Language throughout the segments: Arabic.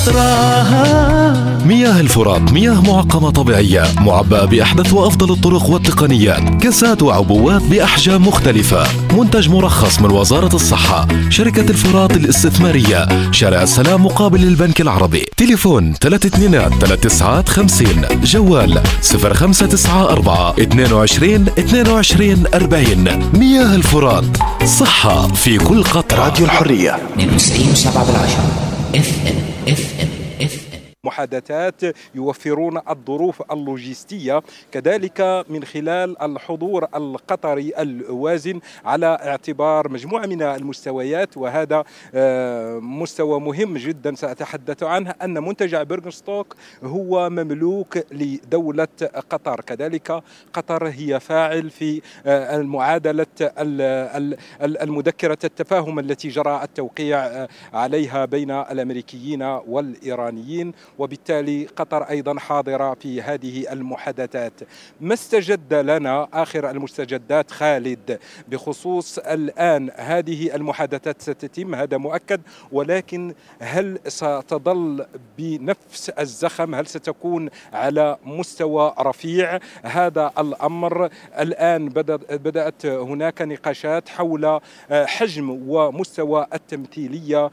مياه الفرات مياه معقمة طبيعية معبأة بأحدث وأفضل الطرق والتقنيات، كاسات وعبوات بأحجام مختلفة، منتج مرخص من وزارة الصحة، شركة الفرات الاستثمارية، شارع السلام مقابل البنك العربي. تليفون 323950، جوال 0594 22 40. مياه الفرات، صحة في كل قطرة. راديو الحرية 92.7 FM. محادثات يوفرون الظروف اللوجستية، كذلك من خلال الحضور القطري الوازن على اعتبار مجموعة من المستويات، وهذا مستوى مهم جدا سأتحدث عنه، أن منتجع بيرغنستوك هو مملوك لدولة قطر. كذلك قطر هي فاعل في المعادلة المذكرة التفاهم التي جرى التوقيع عليها بين الأمريكيين والإيرانيين، وبالتالي قطر أيضا حاضرة في هذه المحادثات. ما استجد لنا آخر المستجدات خالد بخصوص الآن هذه المحادثات ستتم، هذا مؤكد، ولكن هل ستظل بنفس الزخم؟ هل ستكون على مستوى رفيع؟ هذا الأمر الآن بدأت هناك نقاشات حول حجم ومستوى تمثيلية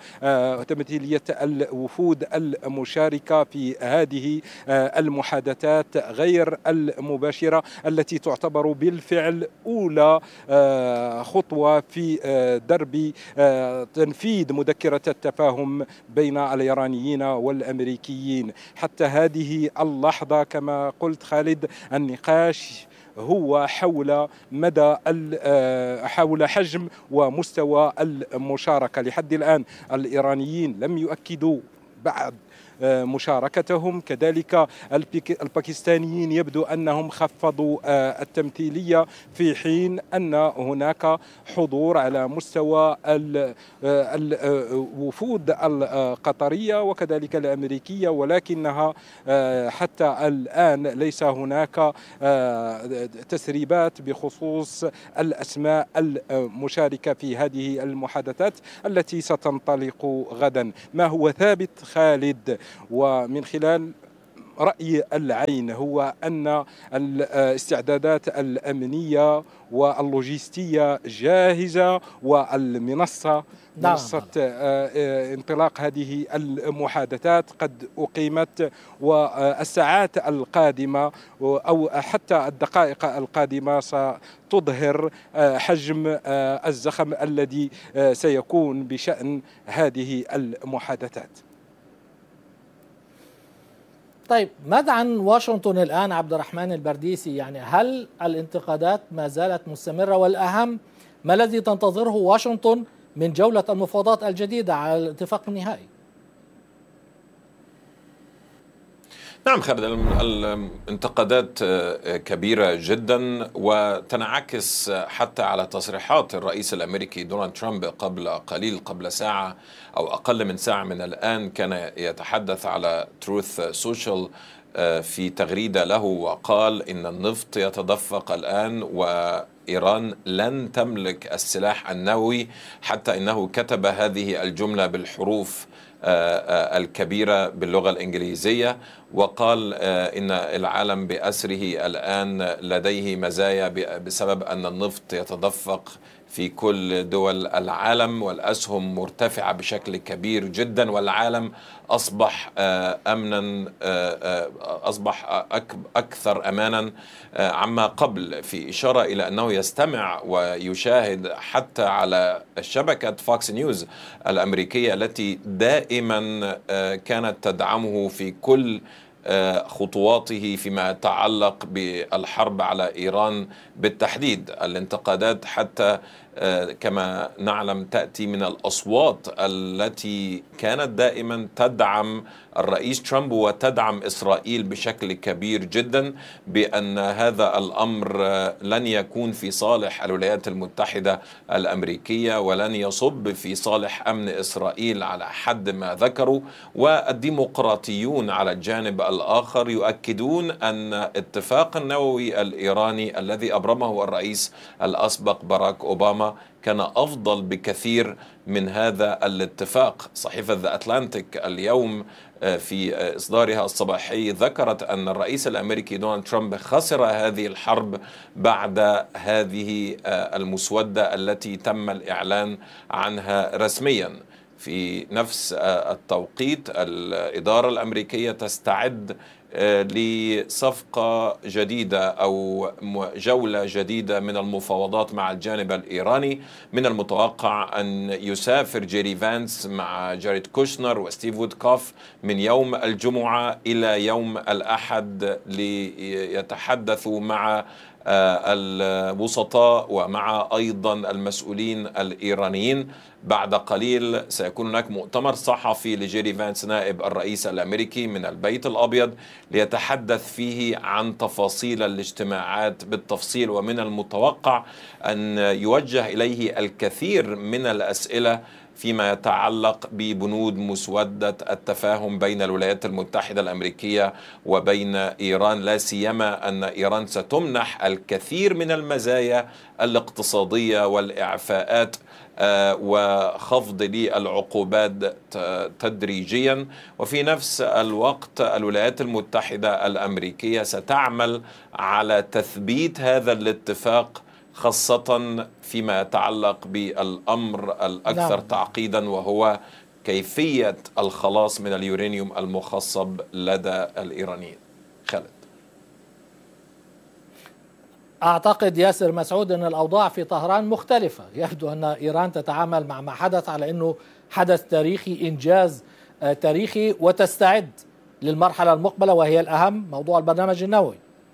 الوفود المشاركة في هذه المحادثات غير المباشرة، التي تعتبر بالفعل أولى خطوة في درب تنفيذ مذكرة التفاهم بين الإيرانيين والأمريكيين. حتى هذه اللحظة كما قلت خالد، النقاش هو حول حجم ومستوى المشاركة. لحد الآن الإيرانيين لم يؤكدوا بعد مشاركتهم، كذلك الباكستانيين يبدو أنهم خفضوا التمثيلية، في حين أن هناك حضور على مستوى الوفود القطرية وكذلك الأمريكية، ولكنها حتى الآن ليس هناك تسريبات بخصوص الأسماء المشاركة في هذه المحادثات التي ستنطلق غدا. ما هو ثابت خالد ومن خلال رأي العين هو أن الاستعدادات الأمنية واللوجستية جاهزة، والمنصة منصة انطلاق هذه المحادثات قد أقيمت، والساعات القادمة أو حتى الدقائق القادمة ستظهر حجم الزخم الذي سيكون بشأن هذه المحادثات. طيب، ماذا عن واشنطن الآن عبد الرحمن البرديسي؟ يعني هل الانتقادات ما زالت مستمرة؟ والأهم، ما الذي تنتظره واشنطن من جولة المفاوضات الجديدة على الاتفاق النهائي؟ نعم خالد، الانتقادات كبيرة جدا، وتنعكس حتى على تصريحات الرئيس الأمريكي دونالد ترامب قبل ساعة أو أقل من ساعة من الآن. كان يتحدث على تروث سوشيال في تغريدة له، وقال إن النفط يتدفق الآن وإيران لن تملك السلاح النووي، حتى إنه كتب هذه الجملة بالحروف الكبيرة باللغة الإنجليزية، وقال إن العالم بأسره الآن لديه مزايا بسبب أن النفط يتدفق في كل دول العالم، والأسهم مرتفعة بشكل كبير جدا، والعالم أصبح أمنا، أصبح أكثر أمانا عما قبل، في إشارة إلى أنه يستمع ويشاهد حتى على شبكة فوكس نيوز الأمريكية التي دائما كانت تدعمه في كل خطواته فيما يتعلق بالحرب على إيران بالتحديد. الانتقادات حتى كما نعلم تأتي من الأصوات التي كانت دائما تدعم الرئيس ترامب وتدعم إسرائيل بشكل كبير جدا، بأن هذا الأمر لن يكون في صالح الولايات المتحدة الأمريكية ولن يصب في صالح أمن إسرائيل على حد ما ذكروا. والديمقراطيون على الجانب الآخر يؤكدون أن اتفاق النووي الإيراني الذي أبرمه الرئيس الأسبق باراك أوباما ربما كان أفضل بكثير من هذا الاتفاق. صحيفة ذا أتلانتيك اليوم في إصدارها الصباحي ذكرت أن الرئيس الأمريكي دونالد ترامب خسر هذه الحرب بعد هذه المسودة التي تم الإعلان عنها رسميا. في نفس التوقيت الإدارة الأمريكية تستعد لصفقة جديدة أو جولة جديدة من المفاوضات مع الجانب الإيراني. من المتوقع أن يسافر جيري فانس مع جاريد كوشنر وستيف وودكوف من يوم الجمعة إلى يوم الأحد ليتحدثوا مع الوسطاء ومع أيضا المسؤولين الإيرانيين. بعد قليل سيكون هناك مؤتمر صحفي لجيري فانس نائب الرئيس الأمريكي من البيت الأبيض ليتحدث فيه عن تفاصيل الاجتماعات بالتفصيل، ومن المتوقع أن يوجه إليه الكثير من الأسئلة فيما يتعلق ببنود مسودة التفاهم بين الولايات المتحدة الأمريكية وبين إيران، لا سيما أن إيران ستمنح الكثير من المزايا الاقتصادية والإعفاءات وخفض للعقوبات تدريجيا. وفي نفس الوقت الولايات المتحدة الأمريكية ستعمل على تثبيت هذا الاتفاق، خاصة فيما يتعلق بالأمر الأكثر تعقيدا وهو كيفية الخلاص من اليورانيوم المخصب لدى الإيرانيين. خالد، أعتقد ياسر مسعود أن الأوضاع في طهران مختلفة. يبدو أن إيران تتعامل مع ما حدث على أنه حدث تاريخي، إنجاز تاريخي، وتستعد للمرحلة المقبلة وهي الأهم، موضوع البرنامج النووي.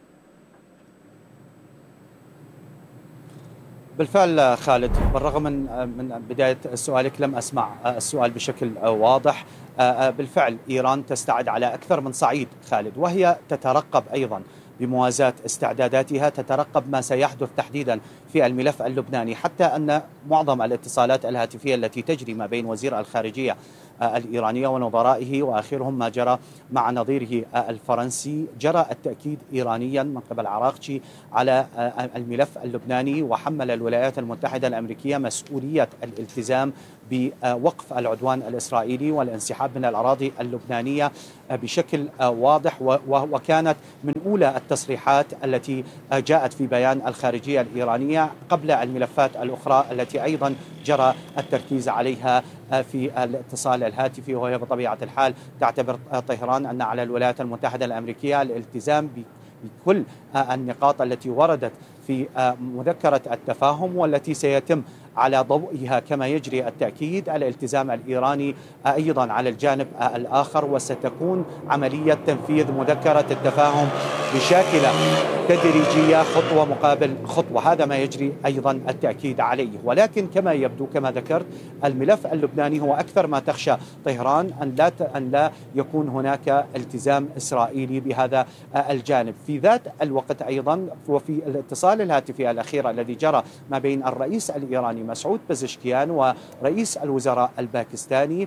بالفعل خالد، بالرغم من بداية سؤالك لم أسمع السؤال بشكل واضح. بالفعل إيران تستعد على أكثر من صعيد خالد، وهي تترقب أيضا بموازاة استعداداتها، تترقب ما سيحدث تحديدا في الملف اللبناني، حتى أن معظم الاتصالات الهاتفية التي تجري ما بين وزير الخارجية الإيرانية ونظرائه وآخرهم ما جرى مع نظيره الفرنسي، جرى التأكيد إيرانيا من قبل عراقچي على الملف اللبناني، وحمل الولايات المتحدة الأمريكية مسؤولية الالتزام بوقف العدوان الإسرائيلي والانسحاب من الأراضي اللبنانية بشكل واضح، وكانت من أولى التصريحات التي جاءت في بيان الخارجية الإيرانية قبل الملفات الأخرى التي أيضا جرى التركيز عليها في الاتصال الهاتفي، وهي بطبيعة الحال تعتبر طهران أن على الولايات المتحدة الأمريكية الالتزام بكل النقاط التي وردت في مذكرة التفاهم والتي سيتم على ضوئها كما يجري التأكيد الالتزام الإيراني أيضا على الجانب الآخر، وستكون عملية تنفيذ مذكرة التفاهم بشاكلة تدريجية خطوة مقابل خطوة. هذا ما يجري أيضا التأكيد عليه، ولكن كما يبدو كما ذكرت الملف اللبناني هو أكثر ما تخشى طهران أن لا يكون هناك التزام إسرائيلي بهذا الجانب. في ذات الوقت أيضا وفي الاتصال الهاتفي الأخير الذي جرى ما بين الرئيس الإيراني مسعود بزشكيان ورئيس الوزراء الباكستاني،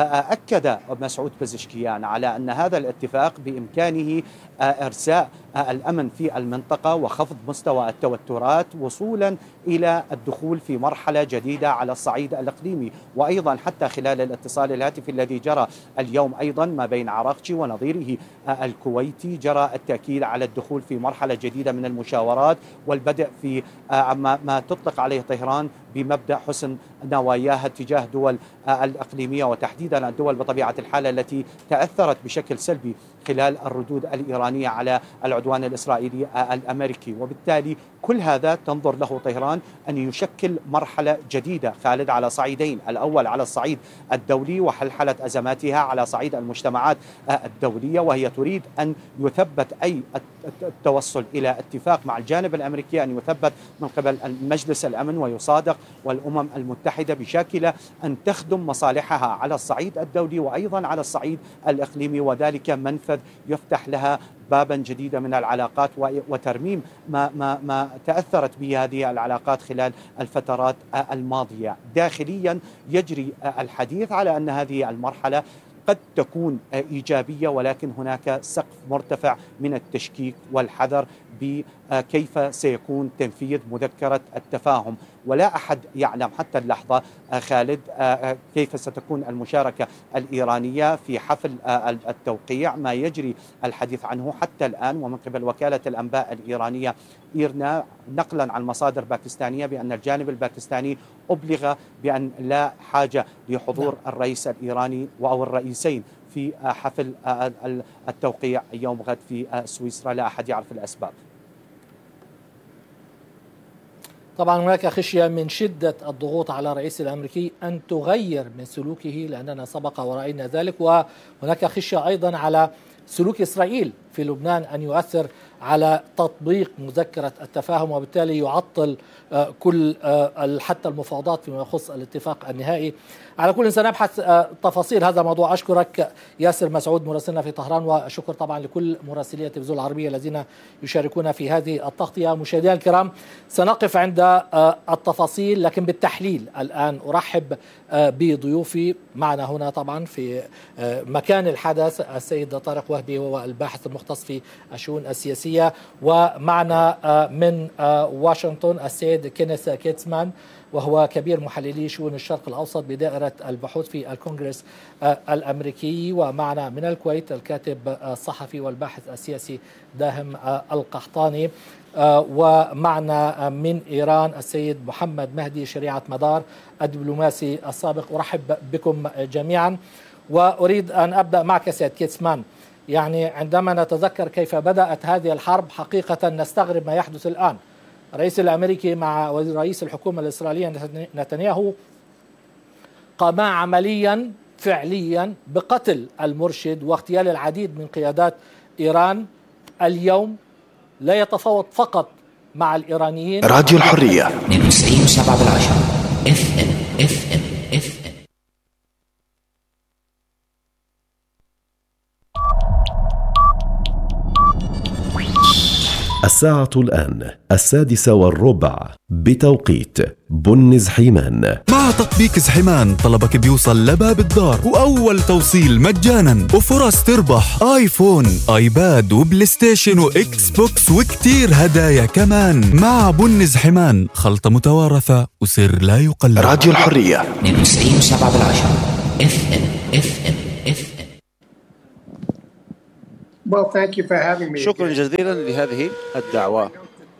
أكد مسعود بزشكيان على أن هذا الاتفاق بإمكانه إرساء الأمن في المنطقة وخفض مستوى التوترات وصولا إلى الدخول في مرحلة جديدة على الصعيد الإقليمي. وأيضا حتى خلال الاتصال الهاتفي الذي جرى اليوم أيضا ما بين عراقچي ونظيره الكويتي جرى التأكيد على الدخول في مرحلة جديدة من المشاورات والبدء في ما تطلق عليه طهران بمبدأ حسن نواياها تجاه دول الإقليمية، وتحديدا الدول بطبيعة الحال التي تأثرت بشكل سلبي خلال الردود الإيرانية على العدوان الإسرائيلي الأمريكي. وبالتالي كل هذا تنظر له طهران أن يشكل مرحلة جديدة خالد على صعيدين، الأول على الصعيد الدولي وحلحلة أزماتها على صعيد المجتمعات الدولية، وهي تريد أن يثبت أي التوصل إلى اتفاق مع الجانب الأمريكي أن يثبت من قبل مجلس الأمن ويصادق والأمم المتحدة بشاكلة أن تخدم مصالحها على الصعيد الدولي وأيضا على الصعيد الإقليمي، وذلك منفذ يفتح لها بابا جديدا من العلاقات وترميم ما تأثرت به هذه العلاقات خلال الفترات الماضية. داخليا يجري الحديث على أن هذه المرحلة قد تكون إيجابية، ولكن هناك سقف مرتفع من التشكيك والحذر بكيف سيكون تنفيذ مذكرة التفاهم. ولا أحد يعلم حتى اللحظة خالد كيف ستكون المشاركة الإيرانية في حفل التوقيع. ما يجري الحديث عنه حتى الآن ومن قبل وكالة الأنباء الإيرانية إيرنا نقلا عن مصادر باكستانية بأن الجانب الباكستاني أبلغ بأن لا حاجة لحضور الرئيس الإيراني أو الرئيسين في حفل التوقيع يوم غد في سويسرا. لا أحد يعرف الأسباب. طبعا هناك خشية من شدة الضغوط على الرئيس الأمريكي أن تغير من سلوكه، لأننا سبق ورأينا ذلك، وهناك خشية أيضا على سلوك إسرائيل في لبنان أن يؤثر على تطبيق مذكرة التفاهم، وبالتالي يعطل كل حتى المفاوضات فيما يخص الاتفاق النهائي. على كل سنبحث تفاصيل هذا الموضوع. أشكرك ياسر مسعود مراسلنا في طهران، وشكر طبعا لكل مراسلي التلفزيون العربية الذين يشاركون في هذه التغطية. مشاهدينا الكرام، سنقف عند التفاصيل لكن بالتحليل الآن. أرحب بضيوفي معنا هنا طبعا في مكان الحدث السيد طارق وهبي، وهو الباحث المختص في الشؤون السياسية، ومعنا من واشنطن السيد كينيث كيتسمان، وهو كبير محللي شؤون الشرق الأوسط بدائرة البحوث في الكونغرس الأمريكي، ومعنا من الكويت الكاتب الصحفي والباحث السياسي داهم القحطاني، ومعنا من إيران السيد محمد مهدي شريعة مدار الدبلوماسي السابق. أرحب بكم جميعا، وأريد أن أبدأ معك سيد كيتسمان. يعني عندما نتذكر كيف بدأت هذه الحرب حقيقة نستغرب ما يحدث الآن. الرئيس الأمريكي مع رئيس الحكومة الإسرائيلية نتنياهو قاما عمليا فعليا بقتل المرشد واغتيال العديد من قيادات إيران. اليوم لا يتفاوض فقط مع الإيرانيين. راديو الحرية 92.7 FM. الساعة الآن 6:15 بتوقيت بن زحيمان. مع تطبيق زحيمان طلبك بيوصل لباب الدار، وأول توصيل مجانا، وفرص تربح آيفون، آيباد، وبلاي ستيشن، وإكس بوكس، وكتير هدايا كمان. مع بن زحيمان خلطة متوارثة وسر لا يقلد. راديو الحرية 92.7 FM. شكرا جزيلا لهذه الدعوة.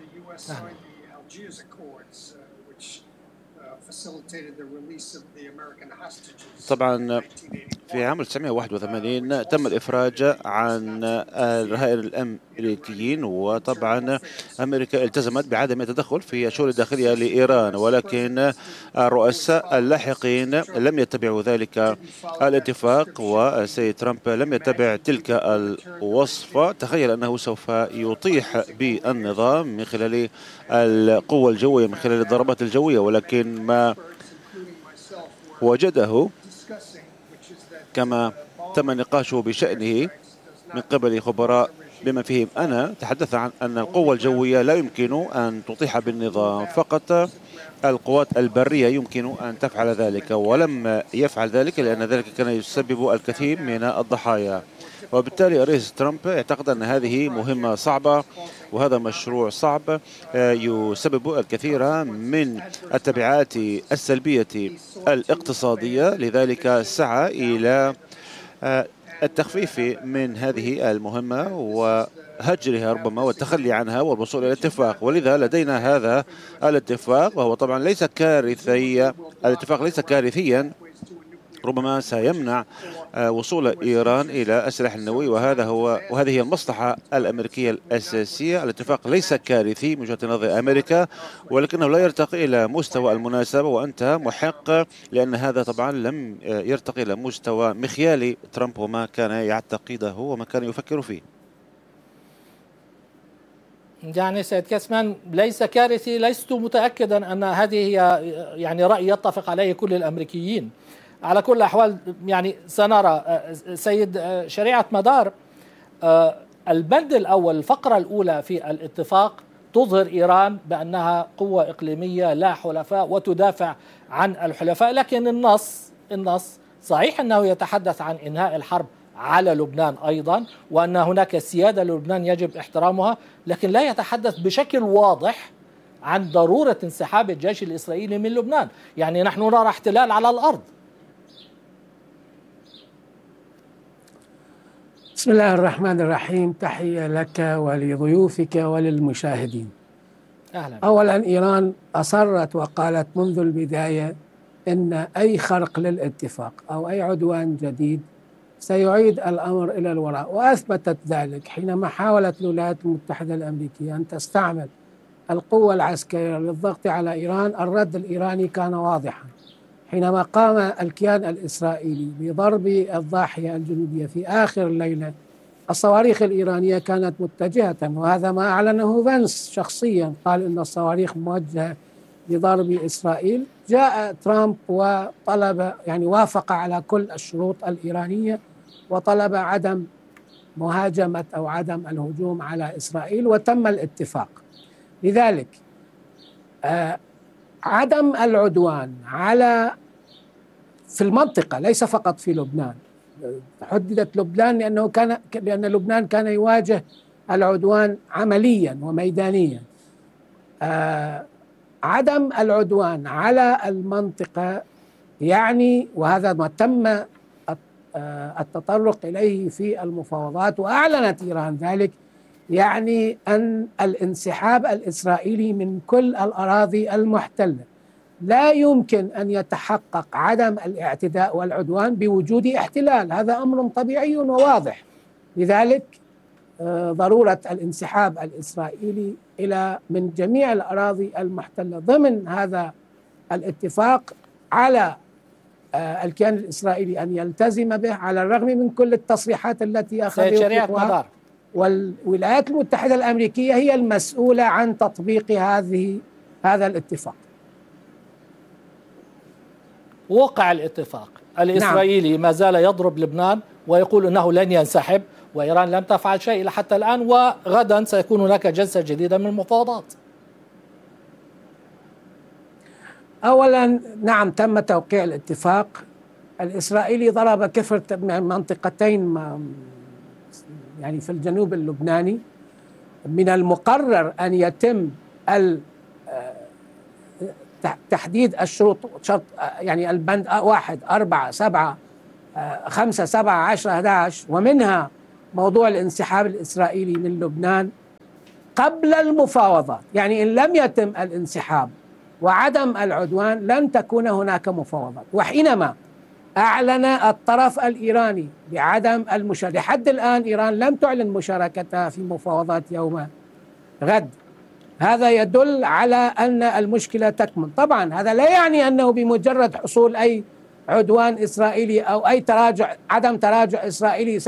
طبعا في عام 1981 تم الإفراج عن الرهائن الأمريكيين، وطبعا أمريكا التزمت بعدم التدخل في الشؤون الداخلية لإيران، ولكن الرؤساء اللاحقين لم يتبعوا ذلك الاتفاق، والسيد ترامب لم يتبع تلك الوصفة. تخيل أنه سوف يطيح بالنظام من خلال القوة الجوية، من خلال الضربات الجوية، ولكن ما وجده كما تم نقاشه بشأنه من قبل خبراء بما فيهم أنا تحدث عن أن القوة الجوية لا يمكن أن تطيح بالنظام، فقط القوات البرية يمكن أن تفعل ذلك، ولم يفعل ذلك لأن ذلك كان يسبب الكثير من الضحايا. وبالتالي الرئيس ترامب يعتقد أن هذه مهمة صعبة وهذا مشروع صعب يسبب الكثير من التبعات السلبية الاقتصادية، لذلك سعى إلى التخفيف من هذه المهمة وهجرها ربما والتخلي عنها والوصول إلى اتفاق. ولذا لدينا هذا الاتفاق، وهو طبعا ليس كارثي، الاتفاق ليس كارثيا، ربما سيمنع وصول إيران إلى السلاح النووي، وهذه هي المصلحة الأمريكية الأساسية. الاتفاق ليس كارثي من وجهة نظر أمريكا، ولكنه لا يرتقي إلى مستوى المناسبة، وأنت محق، لأن هذا طبعا لم يرتقي إلى مستوى مخيال ترامب وما كان يعتقده وما كان يفكر فيه. يعني سيد كيتسمان ليس كارثي، لست متأكدا أن هذه هي يعني رأي يتفق عليه كل الأمريكيين. على كل الأحوال يعني سنرى. سيد شريعة مدار، البند الأول الفقرة الأولى في الاتفاق تظهر إيران بأنها قوة إقليمية لا حلفاء وتدافع عن الحلفاء، لكن النص صحيح أنه يتحدث عن إنهاء الحرب على لبنان أيضا، وأن هناك سيادة للبنان يجب احترامها، لكن لا يتحدث بشكل واضح عن ضرورة انسحاب الجيش الإسرائيلي من لبنان. يعني نحن نرى احتلال على الأرض. بسم الله الرحمن الرحيم. تحية لك ولضيوفك وللمشاهدين. أهلا. أولا، إيران أصرت وقالت منذ البداية إن أي خرق للاتفاق أو أي عدوان جديد سيعيد الأمر إلى الوراء، وأثبتت ذلك حينما حاولت الولايات المتحدة الأمريكية أن تستعمل القوة العسكرية للضغط على إيران. الرد الإيراني كان واضحا حينما قام الكيان الإسرائيلي بضرب الضاحية الجنوبية في آخر الليلة. الصواريخ الإيرانية كانت متجهة، وهذا ما أعلنه فانس شخصيا، قال إن الصواريخ موجهة لضرب إسرائيل. جاء ترامب وطلب، يعني وافق على كل الشروط الإيرانية وطلب عدم مهاجمة أو عدم الهجوم على إسرائيل، وتم الاتفاق. لذلك عدم العدوان على في المنطقة، ليس فقط في لبنان، حددت لبنان لأن لبنان كان يواجه العدوان عمليا وميدانيا. عدم العدوان على المنطقة يعني، وهذا ما تم التطرق إليه في المفاوضات وأعلنت إيران ذلك، يعني أن الانسحاب الإسرائيلي من كل الأراضي المحتلة. لا يمكن أن يتحقق عدم الاعتداء والعدوان بوجود احتلال، هذا أمر طبيعي وواضح. لذلك ضرورة الانسحاب الإسرائيلي من جميع الأراضي المحتلة ضمن هذا الاتفاق على الكيان الإسرائيلي أن يلتزم به، على الرغم من كل التصريحات التي أخذها. والولايات المتحدة الأمريكية هي المسؤولة عن تطبيق هذا الاتفاق. وقع الاتفاق الإسرائيلي. نعم. ما زال يضرب لبنان ويقول أنه لن ينسحب، وإيران لم تفعل شيء حتى الآن، وغدا سيكون هناك جلسة جديدة من المفاوضات. أولا، نعم، تم توقيع الاتفاق. الإسرائيلي ضرب كفر منطقتين يعني في الجنوب اللبناني. من المقرر أن يتم تحديد الشروط، يعني البند 1 4 7 5 7 10 11، ومنها موضوع الانسحاب الإسرائيلي من لبنان قبل المفاوضات. يعني إن لم يتم الانسحاب وعدم العدوان لن تكون هناك مفاوضات. وحينما أعلن الطرف الإيراني بعدم المشاركة، لحد الآن إيران لم تعلن مشاركتها في مفاوضات يوم غد، هذا يدل على أن المشكلة تكمن. طبعا هذا لا يعني أنه بمجرد حصول أي عدوان إسرائيلي أو أي عدم تراجع إسرائيلي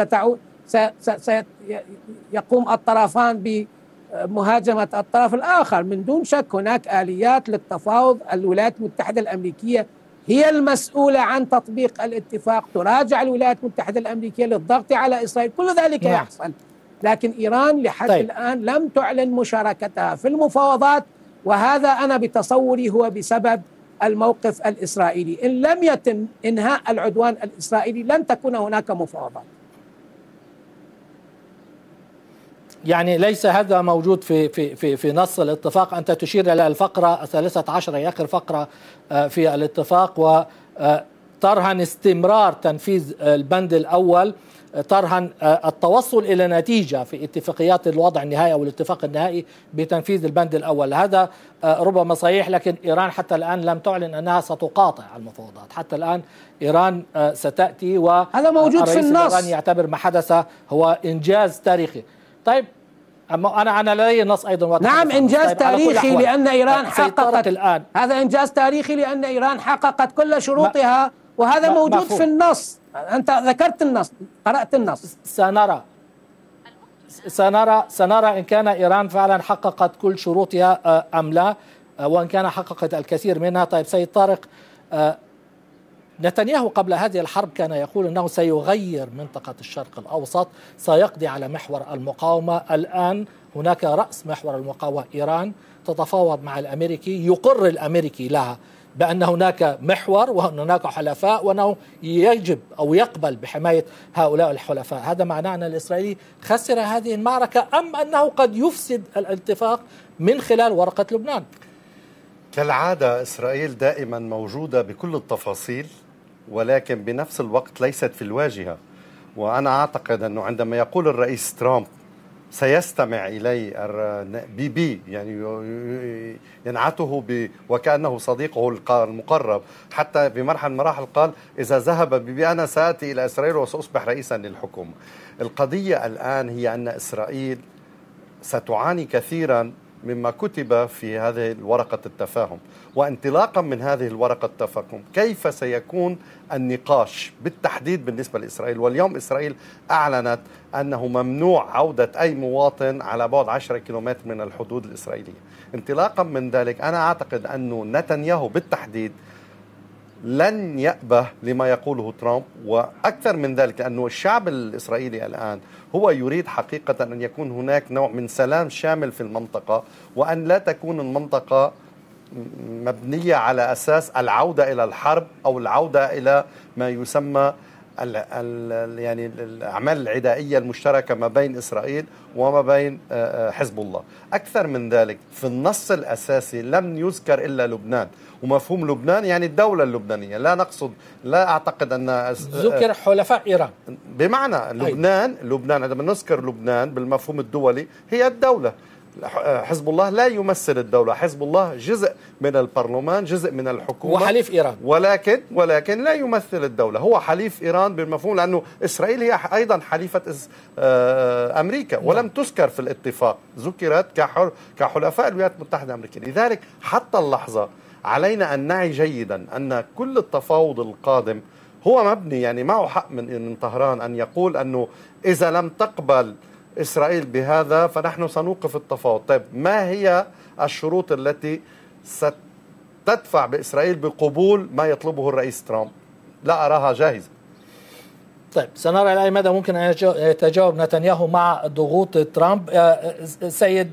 سيقوم الطرفان بمهاجمة الطرف الآخر. من دون شك هناك آليات للتفاوض. الولايات المتحدة الأمريكية هي المسؤولة عن تطبيق الاتفاق، تراجع الولايات المتحدة الأمريكية للضغط على إسرائيل، كل ذلك يحصل. لكن إيران لحد الآن لم تعلن مشاركتها في المفاوضات، وهذا أنا بتصوري هو بسبب الموقف الإسرائيلي. إن لم يتم إنهاء العدوان الإسرائيلي لن تكون هناك مفاوضات. يعني ليس هذا موجود في نص الاتفاق. أنت تشير إلى الفقرة 13، هي آخر فقرة في الاتفاق، وترهن استمرار تنفيذ البند الأول، ترهن التوصل إلى نتيجة في اتفاقيات الوضع النهائي أو الاتفاق النهائي بتنفيذ البند الأول. هذا ربما صحيح، لكن إيران حتى الآن لم تعلن أنها ستقاطع المفاوضات. حتى الآن إيران ستأتي، وهذا موجود في النص. الإيراني يعتبر ما حدث هو إنجاز تاريخي. طيب أنا لدي نص أيضا. نعم، إنجاز تاريخي لأن إيران حققت الآن. هذا إنجاز تاريخي لأن إيران حققت كل شروطها، وهذا موجود مفهوم. في النص. أنت ذكرت النص، قرأت النص. سنرى إن كان إيران فعلا حققت كل شروطها أم لا، وإن كان حققت الكثير منها. طيب سيد طارق، نتنياهو قبل هذه الحرب كان يقول أنه سيغير منطقة الشرق الأوسط، سيقضي على محور المقاومة. الآن هناك رأس محور المقاومة إيران تتفاوض مع الأمريكي، يقر الأمريكي لها بأن هناك محور وأن هناك حلفاء وأنه يجب أو يقبل بحماية هؤلاء الحلفاء. هذا معناه أن الإسرائيلي خسر هذه المعركة أم أنه قد يفسد الاتفاق من خلال ورقة لبنان؟ كالعادة إسرائيل دائما موجودة بكل التفاصيل، ولكن بنفس الوقت ليست في الواجهة. وأنا أعتقد أنه عندما يقول الرئيس ترامب سيستمع إلي بي يعني ينعته وكأنه صديقه المقرب، حتى بمرحلة من المراحل قال إذا ذهب بي أنا سأتي إلى إسرائيل وسأصبح رئيسا للحكومة. القضية الآن هي أن إسرائيل ستعاني كثيرا مما كتب في هذه الورقة التفاهم، وانطلاقا من هذه الورقة التفاهم كيف سيكون النقاش بالتحديد بالنسبة لإسرائيل. واليوم إسرائيل أعلنت أنه ممنوع عودة أي مواطن على بعد 10 كيلومتر من الحدود الإسرائيلية. انطلاقا من ذلك أنا أعتقد أن نتنياهو بالتحديد لن يأبه لما يقوله ترامب، وأكثر من ذلك لأنه الشعب الإسرائيلي الآن هو يريد حقيقة أن يكون هناك نوع من سلام شامل في المنطقة، وأن لا تكون المنطقة مبنية على أساس العودة إلى الحرب أو العودة إلى ما يسمى يعني الأعمال العدائية المشتركة ما بين إسرائيل وما بين حزب الله. أكثر من ذلك في النص الأساسي لم يذكر إلا لبنان، ومفهوم لبنان يعني الدولة اللبنانية. لا نقصد، لا أعتقد أن ذكر حلفاء إيران، بمعنى لبنان عندما نذكر لبنان بالمفهوم الدولي هي الدولة. حزب الله لا يمثل الدولة، حزب الله جزء من البرلمان، جزء من الحكومة وحليف إيران، ولكن لا يمثل الدولة. هو حليف إيران بالمفهوم لأنه إسرائيل هي أيضا حليفة أمريكا ولم تذكر في الاتفاق، ذكرت كحلفاء الولايات المتحدة الأمريكية. لذلك حتى اللحظة علينا أن نعي جيدا أن كل التفاوض القادم هو مبني، يعني معه حق من طهران أن يقول أنه إذا لم تقبل إسرائيل بهذا فنحن سنوقف التفاوض. طيب ما هي الشروط التي ستدفع بإسرائيل بقبول ما يطلبه الرئيس ترامب؟ لا أراها جاهزة. طيب سنرى إلى أي مدى ممكن أن يتجاوب نتنياهو مع ضغوط ترامب. سيد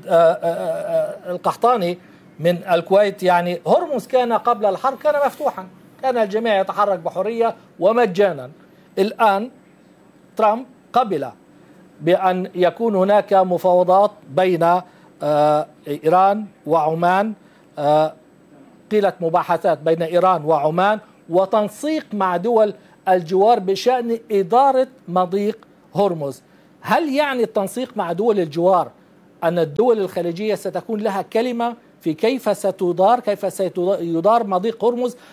القحطاني من الكويت، يعني هرمز كان قبل الحرب كان مفتوحا، كان الجميع يتحرك بحرية ومجانا. الآن ترامب قبل بأن يكون هناك مفاوضات بين إيران وعمان، قيلت مباحثات بين إيران وعمان وتنسيق مع دول الجوار بشأن إدارة مضيق هرمز. هل يعني التنسيق مع دول الجوار أن الدول الخليجية ستكون لها كلمة في كيف ستدار مضيق هرمز،